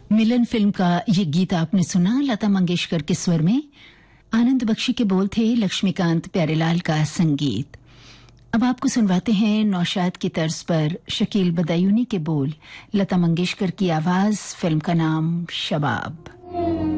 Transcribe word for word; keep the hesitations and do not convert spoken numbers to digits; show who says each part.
Speaker 1: मिलन film का ये गीत आपने सुना लता मंगेशकर के स्वर में। आनंद बख्शी के बोल थे, लक्ष्मीकांत प्यारेलाल का संगीत। अब आपको सुनवाते हैं नौशाद की तर्ज पर शकील बदायूनी के बोल, लता मंगेशकर की आवाज, फिल्म का नाम शबाब।